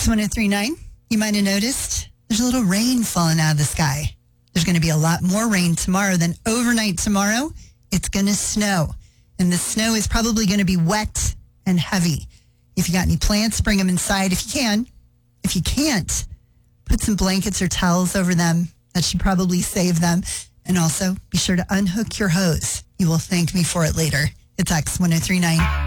X1039. You might have noticed there's a little rain falling out of the sky. There's going to be a lot more rain tomorrow than overnight tomorrow. It's going to snow. And the snow is probably going to be wet and heavy. If you got any plants, bring them inside if you can. If you can't, put some blankets or towels over them. That should probably save them. And also, be sure to unhook your hose. You will thank me for it later. It's X1039.